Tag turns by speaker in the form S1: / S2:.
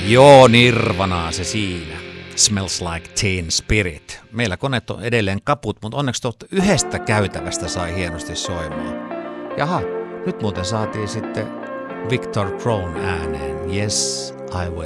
S1: Joo, Nirvanaa se siinä. Smells like Teen Spirit. Meillä koneet on edelleen kaput, mutta onneksi tuolta yhdestä käytävästä sai hienosti soimaan. Jaha, nyt muuten saatiin sitten Victor Crone ääneen. Yes, I will.